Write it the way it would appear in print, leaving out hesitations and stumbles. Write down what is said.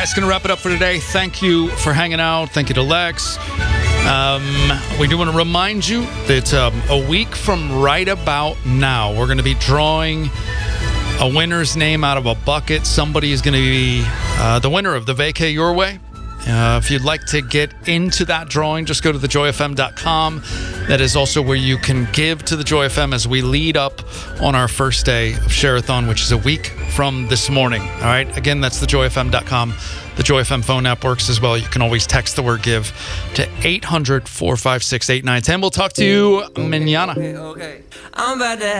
guys, going to wrap it up for today. Thank you for hanging out. Thank you to Lex. We do want to remind you that a week from right about now, we're going to be drawing a winner's name out of a bucket. Somebody is going to be the winner of the Vacay Your Way. If you'd like to get into that drawing, just go to thejoyfm.com. That is also where you can give to the Joy FM as we lead up on our first day of Share-a-thon, which is a week from this morning. All right. Again, that's thejoyfm.com. The Joy FM phone app works as well. You can always text the word give to 800-456-8910. We'll talk to you mañana. Okay. I'm about to